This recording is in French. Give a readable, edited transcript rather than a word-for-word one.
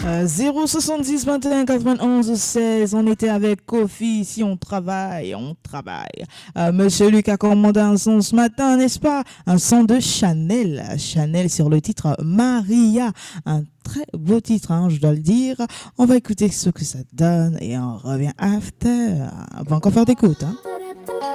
070 21 91 16. On était avec Kofi. Si on travaille, on travaille. Monsieur Luc a commandé un son ce matin, n'est-ce pas? Un son de Chanel. Chanel sur le titre Maria. Un très beau titre, hein, je dois le dire. On va écouter ce que ça donne et on revient after. Bon confort d'écoute, hein.